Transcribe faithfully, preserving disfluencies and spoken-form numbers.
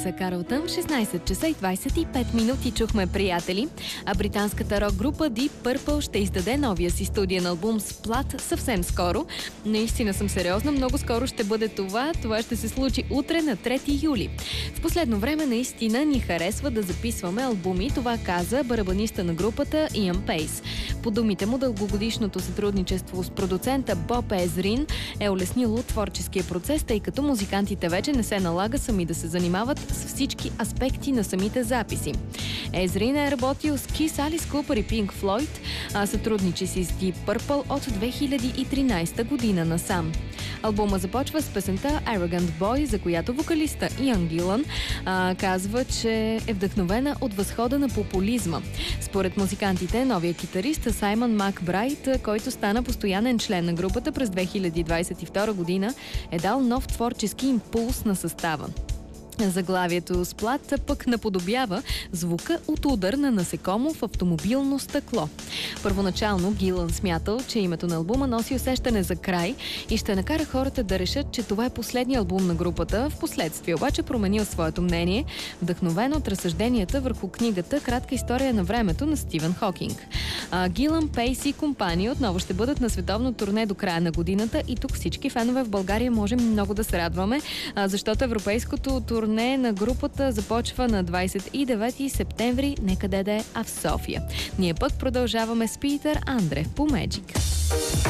са Carlton, шестнайсет часа и двайсет и пет минути. Чухме приятели, а британската рок група Deep Purple ще издаде новия си студиен албум Splat съвсем скоро. Наистина съм сериозна, много скоро ще бъде това. Това ще се случи утре на трети юли. В последно време наистина ни харесва да записваме албуми, това каза барабаниста на групата Иан Пейс. По думите му, дългогодишното сътрудничество с продуцента Боб Езрин е улеснило творческия процес, тъй като музикантите вече не се налага сами да се занимават с всички аспекти на самите записи. Езрин е работил с Кис, Алис Купър и Пинк Флойд, а сътрудничи си с Deep Purple от две хиляди и тринайсета година насам. Албума започва с песента Arrogant Boy, за която вокалиста Иан Гилън а, казва, че е вдъхновена от възхода на популизма. Според музикантите, новия китарист Саймън Макбрайт, който стана постоянен член на групата през две хиляди двайсет и втора година, е дал нов творчески импулс на състава. Заглавието Splat пък наподобява звука от удар на насекомо в автомобилно стъкло. Първоначално Гилън смятал, че името на албума носи усещане за край и ще накара хората да решат, че това е последният албум на групата. Впоследствие обаче променил своето мнение, вдъхновен от разсъжденията върху книгата Кратка история на времето на Стивън Хокинг. А Гилън, Пейс и компания отново ще бъдат на световно турне до края на годината и тук всички фенове в България можем много да се радваме, защото европейското турне Турне на групата започва на двайсет и девети септември, нека да е, а в София. Ние пък продължаваме с Питър Андре по Magic.